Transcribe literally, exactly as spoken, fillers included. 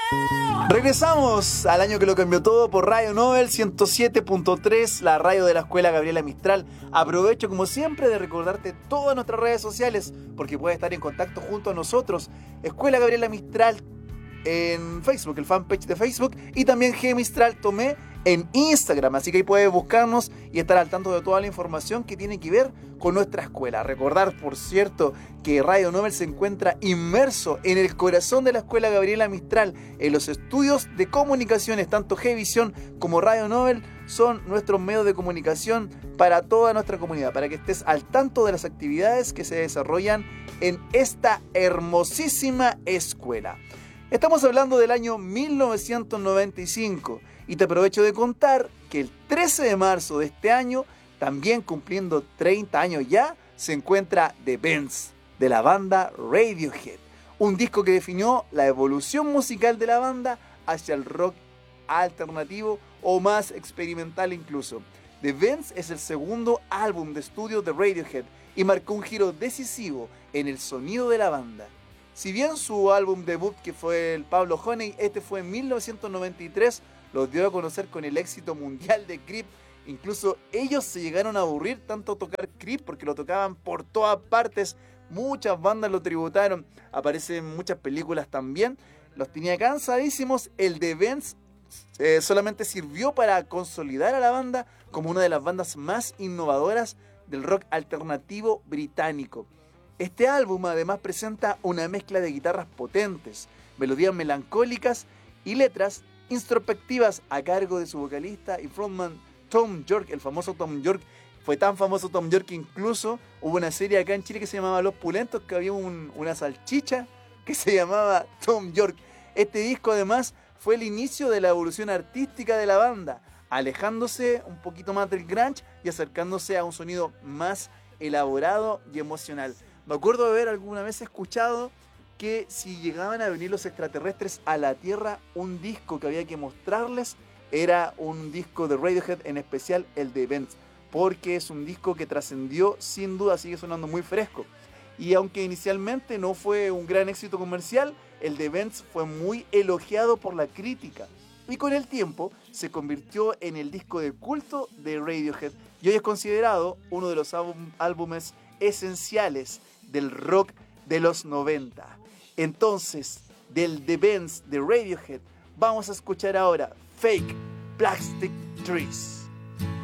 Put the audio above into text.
Regresamos al año que lo cambió todo por Radio Nobel ciento siete punto tres, la radio de la Escuela Gabriela Mistral. Aprovecho como siempre de recordarte todas nuestras redes sociales porque puedes estar en contacto junto a nosotros. Escuela Gabriela Mistral en Facebook, el fanpage de Facebook, y también G Mistral Tomé en Instagram, así que ahí puedes buscarnos y estar al tanto de toda la información que tiene que ver con nuestra escuela. Recordar, por cierto, que Radio Nobel se encuentra inmerso en el corazón de la Escuela Gabriela Mistral, en los estudios de comunicaciones, tanto Gvisión como Radio Nobel son nuestros medios de comunicación para toda nuestra comunidad, para que estés al tanto de las actividades que se desarrollan en esta hermosísima escuela. Estamos hablando del año mil novecientos noventa y cinco y te aprovecho de contar que el trece de marzo de este año, también cumpliendo treinta años ya, se encuentra The Bends, de la banda Radiohead, un disco que definió la evolución musical de la banda hacia el rock alternativo o más experimental incluso. The Bends es el segundo álbum de estudio de Radiohead y marcó un giro decisivo en el sonido de la banda. Si bien su álbum debut, que fue el Pablo Honey, este fue en mil novecientos noventa y tres, los dio a conocer con el éxito mundial de Creep. Incluso ellos se llegaron a aburrir tanto tocar Creep porque lo tocaban por todas partes. Muchas bandas lo tributaron, aparecen en muchas películas también. Los tenía cansadísimos. El The Bends eh, solamente sirvió para consolidar a la banda como una de las bandas más innovadoras del rock alternativo británico. Este álbum además presenta una mezcla de guitarras potentes, melodías melancólicas y letras introspectivas a cargo de su vocalista y frontman Thom Yorke, el famoso Thom Yorke. Fue tan famoso Thom Yorke que incluso hubo una serie acá en Chile que se llamaba Los Pulentos, que había un, una salchicha que se llamaba Thom Yorke. Este disco además fue el inicio de la evolución artística de la banda, alejándose un poquito más del grunge y acercándose a un sonido más elaborado y emocional. Me acuerdo de haber alguna vez escuchado que si llegaban a venir los extraterrestres a la Tierra, un disco que había que mostrarles era un disco de Radiohead, en especial el de Bends, porque es un disco que trascendió, sin duda sigue sonando muy fresco. Y aunque inicialmente no fue un gran éxito comercial, el de Bends fue muy elogiado por la crítica. Y con el tiempo se convirtió en el disco de culto de Radiohead y hoy es considerado uno de los álbum, álbumes esenciales del rock de los noventa. Entonces, del The Bends de Radiohead, vamos a escuchar ahora Fake Plastic Trees.